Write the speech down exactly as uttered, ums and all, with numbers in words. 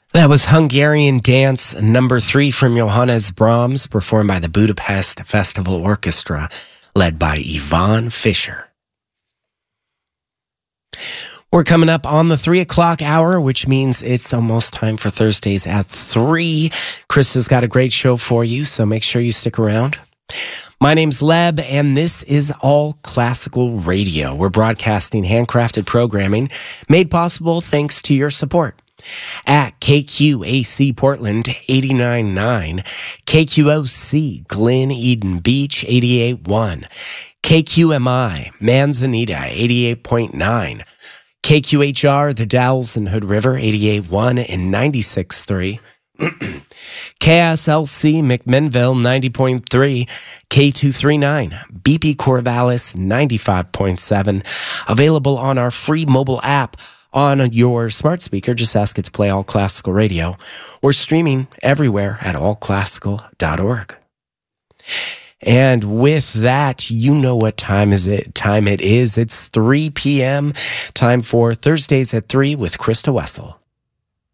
That was Hungarian Dance number three from Johannes Brahms, performed by the Budapest Festival Orchestra, led by Yvonne Fischer. We're coming up on the three o'clock hour, which means it's almost time for Thursdays at three. Chris has got a great show for you, so make sure you stick around. My name's Leb, and this is All Classical Radio. We're broadcasting handcrafted programming made possible thanks to your support. At K Q A C Portland eighty-nine point nine, K Q O C Glen Eden Beach eighty-eight point one, K Q M I Manzanita eighty-eight point nine, K Q H R The Dalles and Hood River eighty-eight point one and ninety-six point three, K S L C McMinnville ninety point three, K two thirty-nine B P Corvallis ninety-five point seven, available on our free mobile app. On your smart speaker, just ask it to play All Classical Radio. We're streaming everywhere at all classical dot org. And with that, you know what time is it? Time it is. It's three p.m. Time for Thursdays at three with Krista Wessel.